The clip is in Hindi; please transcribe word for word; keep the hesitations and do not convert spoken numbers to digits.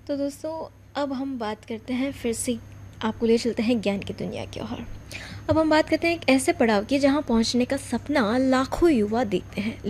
तो दोस्तों, अब हम बात करते हैं फिर से, आपको ले चलते हैं ज्ञान की दुनिया की ओर। अब हम बात करते हैं एक ऐसे पड़ाव की जहां पहुंचने का सपना लाखों युवा देखते हैं,